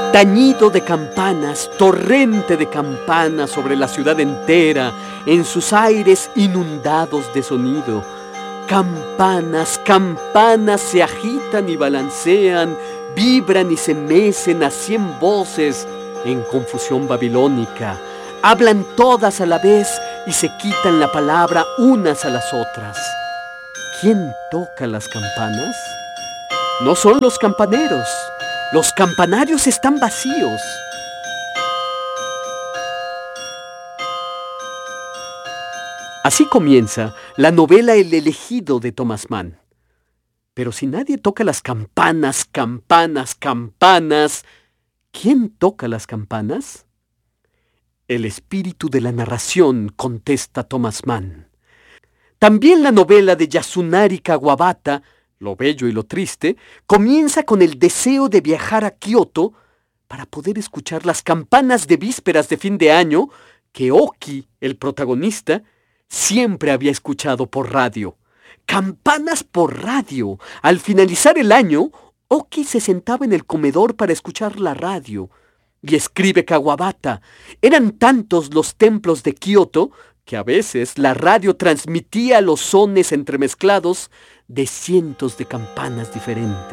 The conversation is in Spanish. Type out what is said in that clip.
Tañido de campanas, torrente de campanas sobre la ciudad entera, en sus aires inundados de sonido. Campanas, campanas se agitan y balancean, vibran y se mecen a 100 voces en confusión babilónica. Hablan todas a la vez y se quitan la palabra unas a las otras. ¿Quién toca las campanas? No son los campaneros. Los campanarios están vacíos. Así comienza la novela El elegido de Thomas Mann. Pero si nadie toca las campanas, campanas, campanas, ¿quién toca las campanas? El espíritu de la narración, contesta Thomas Mann. También la novela de Yasunari Kawabata, Lo bello y lo triste, comienza con el deseo de viajar a Kioto para poder escuchar las campanas de vísperas de fin de año que Oki, el protagonista, siempre había escuchado por radio. Campanas por radio. Al finalizar el año, Oki se sentaba en el comedor para escuchar la radio. Y escribe Kawabata, eran tantos los templos de Kioto que a veces la radio transmitía los sones entremezclados de cientos de campanas diferentes.